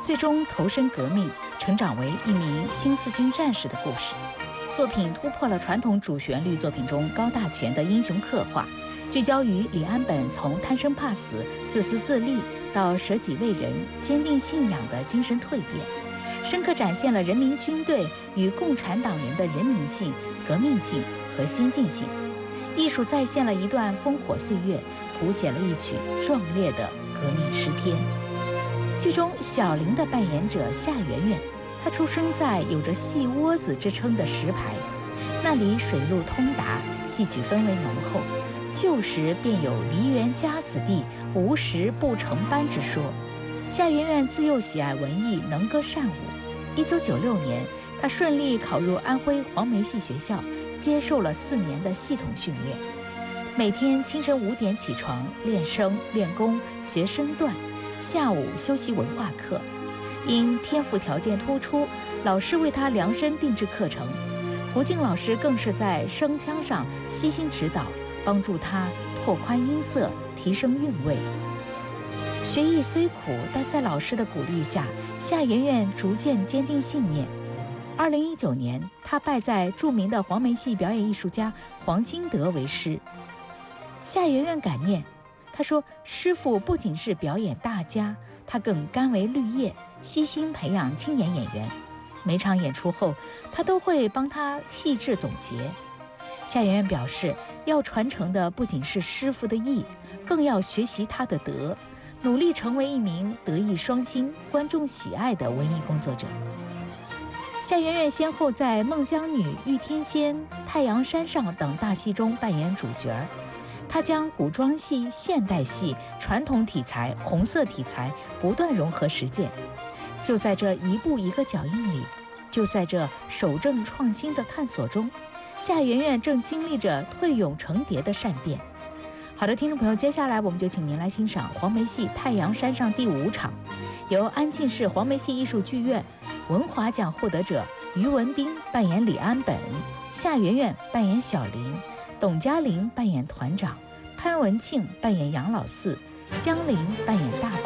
最终投身革命，成长为一名新四军战士的故事。作品突破了传统主旋律作品中高大全的英雄刻画，聚焦于李安本从贪生怕死、自私自利到舍己为人、坚定信仰的精神蜕变，深刻展现了人民军队与共产党人的人民性、革命性和先进性。艺术再现了一段烽火岁月，谱写了一曲壮烈的革命诗篇。剧中小玲的扮演者夏圆圆，她出生在有着戏窝子之称的石牌，那里水路通达，戏曲氛围浓厚，旧时便有梨园家子弟无时不成班之说。夏圆圆自幼喜爱文艺，能歌善舞。1996年，她顺利考入安徽黄梅戏学校，接受了4年的系统训练，每天清晨5点起床练声练功学身段，下午修习文化课。因天赋条件突出，老师为他量身定制课程。胡静老师更是在声腔上悉心指导，帮助他拓宽音色，提升韵味。学艺虽苦，但在老师的鼓励下，夏圆圆逐渐坚定信念。2019年，他拜在著名的黄梅戏表演艺术家黄兴德为师。夏圆圆感念，他说：“师傅不仅是表演大家，他更甘为绿叶，悉心培养青年演员。每场演出后，他都会帮他细致总结。”夏圆圆表示，要传承的不仅是师傅的艺，更要学习他的德，努力成为一名德艺双馨、观众喜爱的文艺工作者。夏圆圆先后在《孟姜女》《玉天仙》《太阳山上》等大戏中扮演主角。她将古装戏、现代戏、传统题材、红色题材不断融合实践。就在这一步一个脚印里，就在这守正创新的探索中，夏圆圆正经历着退勇成蝶的善变。好的，听众朋友，接下来我们就请您来欣赏黄梅戏《太阳山上》第5场，由安庆市黄梅戏艺术剧院文华奖获得者于文斌扮演李安本，夏圆圆扮演小玲，董嘉玲扮演团长，潘文庆扮演杨老四，江玲扮演大